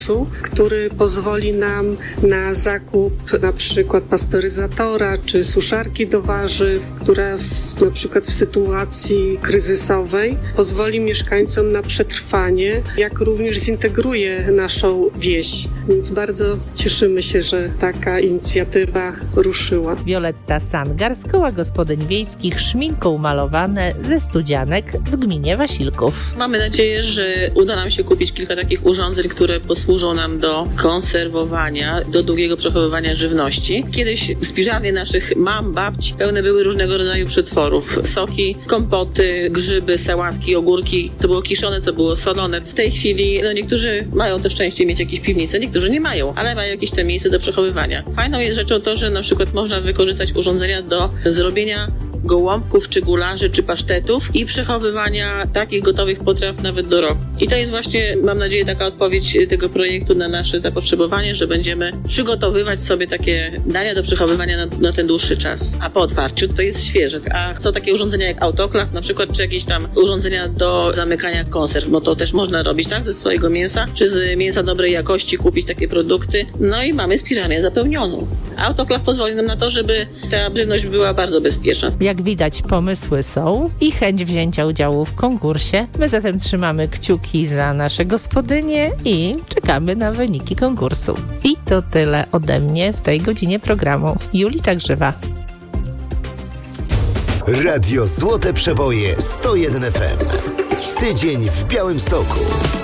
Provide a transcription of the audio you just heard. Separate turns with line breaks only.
który pozwoli nam na zakup na przykład pasteryzatora czy suszarki do warzyw, która na przykład w sytuacji kryzysowej pozwoli mieszkańcom na przetrwanie, jak również zintegruje naszą wieś. Więc bardzo cieszymy się, że taka inicjatywa ruszyła.
Wioletta Sangar z Koła Gospodyń Wiejskich Szminką malowane ze Studzianek w gminie Wasilków.
Mamy nadzieję, że uda nam się kupić kilka takich urządzeń, które posłużą nam do konserwowania, do długiego przechowywania żywności. Kiedyś spiżarnie naszych mam, babci pełne były różnego rodzaju przetworów. Soki, kompoty, grzyby, sałatki, ogórki. To było kiszone, co było solone. W tej chwili niektórzy mają to szczęście mieć jakieś piwnice, niektórzy nie mają, ale mają jakieś te miejsce do przechowywania. Fajną jest rzeczą to, że na przykład można wykorzystać urządzenia do zrobienia gołąbków, czy gularzy, czy pasztetów i przechowywania takich gotowych potraw nawet do roku. I to jest właśnie, mam nadzieję, taka odpowiedź tego projektu na nasze zapotrzebowanie, że będziemy przygotowywać sobie takie dania do przechowywania na ten dłuższy czas. A po otwarciu to jest świeże. A są takie urządzenia jak autoklaw na przykład, czy jakieś tam urządzenia do zamykania konserw, bo to też można robić, tak? Ze swojego mięsa, czy z mięsa dobrej jakości kupić takie produkty. No i mamy spiżarnię zapełnioną. Autoklaw pozwoli nam na to, żeby ta żywność była bardzo bezpieczna.
Jak widać, pomysły są i chęć wzięcia udziału w konkursie. My zatem trzymamy kciuki za nasze gospodynie i czekamy na wyniki konkursu. I to tyle ode mnie w tej godzinie programu. Julita Grzywa.
Radio Złote Przeboje 101 FM. Tydzień w Białymstoku.